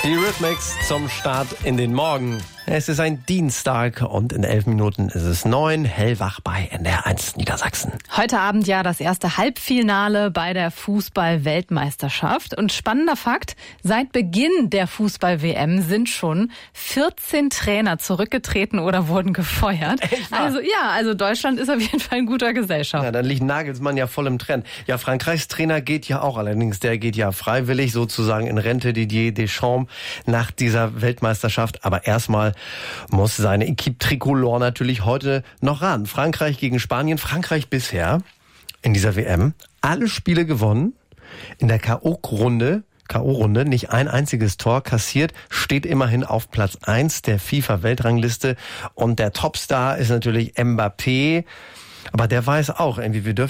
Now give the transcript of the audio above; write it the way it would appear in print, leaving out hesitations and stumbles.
Die Rhythmics zum Start in den Morgen. Es ist ein Dienstag und in 11 Minuten ist es 9, hellwach bei NDR1 Niedersachsen. Heute Abend ja das erste Halbfinale bei der Fußball-Weltmeisterschaft. Und spannender Fakt, seit Beginn der Fußball-WM sind schon 14 Trainer zurückgetreten oder wurden gefeuert. Also Deutschland ist auf jeden Fall in guter Gesellschaft. Ja, dann liegt Nagelsmann ja voll im Trend. Ja, Frankreichs Trainer geht ja auch, allerdings der geht ja freiwillig sozusagen in Rente, Didier Deschamps, nach dieser Weltmeisterschaft. Aber erstmal muss seine Equipe Tricolore natürlich heute noch ran. Frankreich gegen Spanien. Frankreich bisher in dieser WM alle Spiele gewonnen. In der K.O.-Runde nicht ein einziges Tor kassiert, steht immerhin auf Platz 1 der FIFA-Weltrangliste. Und der Topstar ist natürlich Mbappé. Aber der weiß auch, irgendwie, wir dürfen